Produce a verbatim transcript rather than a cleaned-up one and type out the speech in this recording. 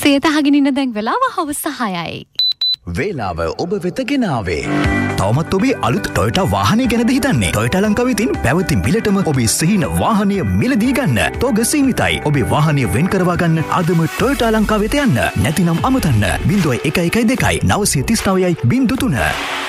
සියතහගෙන ඉන්න දැන් වෙලාව හවස හයයි. වේලාව ඔබ වෙත ගෙනාවේ. තවමත් ඔබේ අලුත් ටොයෝටා වාහනය ගැනද හිතන්නේ? ටොයෝටා ලංකාවේ තියෙන පැවති මිලටම ඔබේ සිහින වාහනය මිලදී ගන්න. තෝග සීමිතයි. ඔබේ වාහනය වෙන් කරවා ගන්න අදම ටොයෝටා ලංකාවට යන්න. නැතිනම් අමතන්න. ज़ीरो एक एक दो नौ तीन नौ ज़ीरो तीन